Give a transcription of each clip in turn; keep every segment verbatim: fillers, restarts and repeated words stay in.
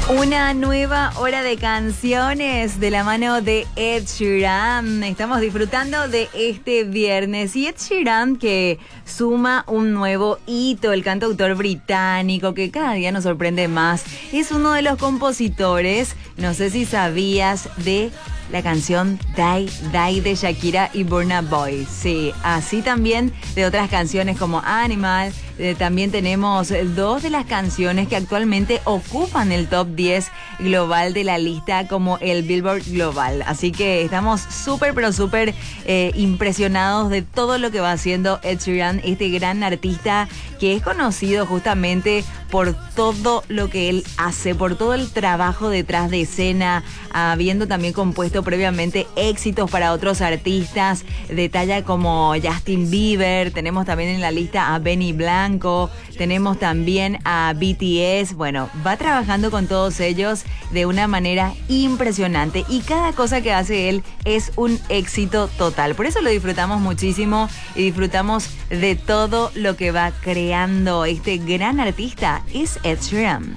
Una nueva hora de canciones de la mano de Ed Sheeran. Estamos disfrutando de este viernes. Y Ed Sheeran, que suma un nuevo hito, el cantautor británico que cada día nos sorprende más, es uno de los compositores, no sé si sabías, de la canción Die Die de Shakira y Burna Boy. Sí, así también de otras canciones como Animal. Eh, también tenemos dos de las canciones que actualmente ocupan el top diez global de la lista como el Billboard Global. Así que estamos súper, pero súper eh, impresionados de todo lo que va haciendo Ed Sheeran, este gran artista que es conocido justamente por todo lo que él hace, por todo el trabajo detrás de escena, habiendo también compuesto previamente éxitos para otros artistas de talla como Justin Bieber. Tenemos también en la lista a Benny Blanco, tenemos también a B T S. Bueno, va trabajando con todos ellos de una manera impresionante y cada cosa que hace él es un éxito total. Por eso lo disfrutamos muchísimo y disfrutamos de todo lo que va creando este gran artista. Es Ed Sheeran.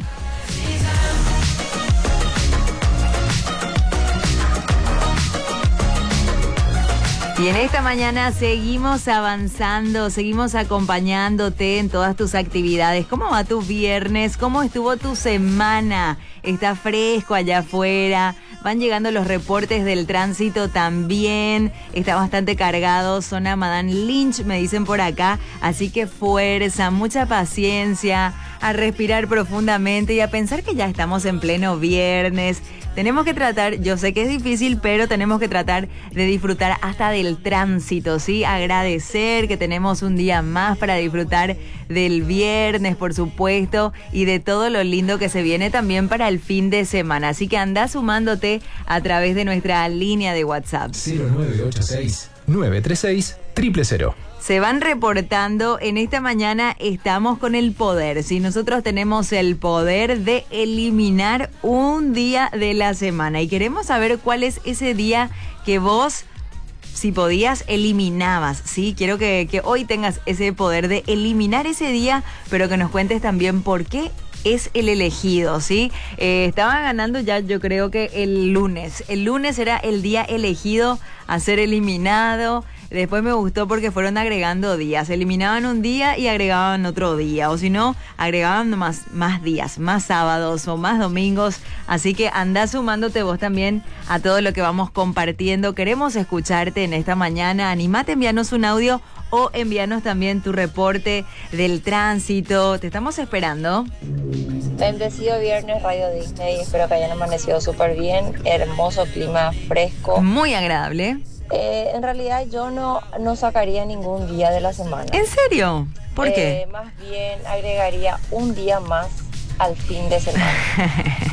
Y en esta mañana seguimos avanzando, seguimos acompañándote en todas tus actividades. ¿Cómo va tu viernes? ¿Cómo estuvo tu semana? ¿Está fresco allá afuera? Van llegando los reportes del tránsito también. Está bastante cargado. Zona Madame Lynch, me dicen por acá. Así que fuerza, mucha paciencia, a respirar profundamente y a pensar que ya estamos en pleno viernes. Tenemos que tratar, yo sé que es difícil, pero tenemos que tratar de disfrutar hasta del tránsito, ¿sí? Agradecer que tenemos un día más para disfrutar del viernes, por supuesto, y de todo lo lindo que se viene también para el fin de semana. Así que anda sumándote a través de nuestra línea de WhatsApp. cero nueve ocho seis, nueve tres seis, cero cero cero. Se van reportando, en esta mañana estamos con el poder. Si nosotros tenemos el poder de eliminar un día de la semana y queremos saber cuál es ese día que vos, si podías, eliminabas, ¿sí? Quiero que, que hoy tengas ese poder de eliminar ese día, pero que nos cuentes también por qué es el elegido, ¿sí? Eh, estaba ganando ya, yo creo que el lunes. El lunes era el día elegido a ser eliminado. Después me gustó porque fueron agregando días. Eliminaban un día y agregaban otro día. O si no, agregaban más, más días, más sábados o más domingos. Así que anda sumándote vos también a todo lo que vamos compartiendo. Queremos escucharte en esta mañana. Animate, envíanos un audio o envíanos también tu reporte del tránsito. Te estamos esperando. Bendecido viernes, Radio Disney. Espero que hayan amanecido súper bien. Hermoso clima fresco. Muy agradable. Eh, en realidad yo no, no sacaría ningún día de la semana. ¿En serio? ¿Por eh, qué? Más bien agregaría un día más al fin de semana.